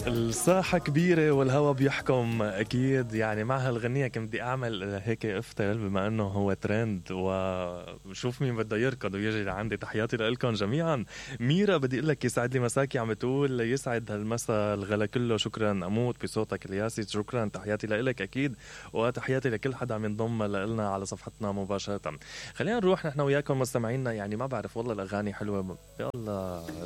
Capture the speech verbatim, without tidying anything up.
الساحة كبيرة والهوا بيحكم أكيد. يعني مع هالغنية كنت بدي أعمل هيك افتل بما أنه هو ترند وشوف مين بده يركض ويجي لعندي. تحياتي لكم جميعا. ميرا بدي أقول لك يسعد لي مساكي، عم تقول يسعد هالمسا الغلا كله. شكرا أموت بصوتك الياسي، شكرا. تحياتي لك أكيد، وتحياتي لكل حدا عم ينضم لنا على صفحتنا مباشرة. خلينا نروح نحن وياكم مستمعينا. يعني ما بعرف والله الأغاني حلوة، يلا